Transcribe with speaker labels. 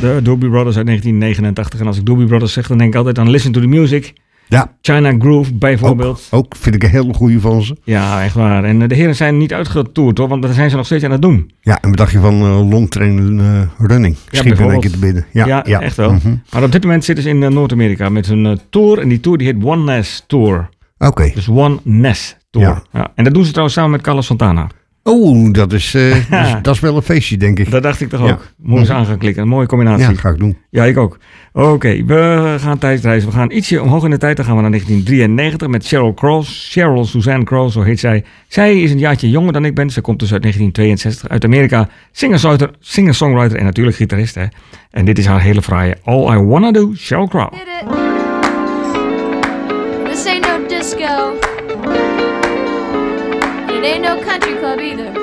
Speaker 1: De Doobie Brothers uit 1989. En als ik Doobie Brothers zeg, dan denk ik altijd aan Listen to the Music.
Speaker 2: Ja.
Speaker 1: China Groove bijvoorbeeld.
Speaker 2: Ook vind ik een hele goede van ze.
Speaker 1: Ja, echt waar. En de heren zijn niet uitgetoerd hoor, want daar zijn ze nog steeds aan het doen.
Speaker 2: Ja, en wat dacht je van long train running? Schiet er een keer te binnen. Ja,
Speaker 1: echt wel. Mm-hmm. Maar op dit moment zitten ze in Noord-Amerika met hun tour. En die tour die heet One Ness Tour.
Speaker 2: Oké.
Speaker 1: Dus One Ness Tour. Ja. En dat doen ze trouwens samen met Carlos Santana.
Speaker 2: Oh, dat is wel een feestje, denk ik.
Speaker 1: Dat dacht ik toch ook. Moet eens aan gaan klikken. Een mooie combinatie.
Speaker 2: Ja, ga ik doen.
Speaker 1: Ja, ik ook. Oké, we gaan tijdreizen. We gaan ietsje omhoog in de tijd. Dan gaan we naar 1993 met Sheryl Crow. Sheryl Suzanne Crow, zo heet zij. Zij is een jaartje jonger dan ik ben. Ze komt dus uit 1962 uit Amerika. Singer-songwriter en natuurlijk gitarist. Hè. En dit is haar hele fraaie All I Wanna Do, Sheryl Crow.
Speaker 3: This ain't no disco. It ain't no country club either.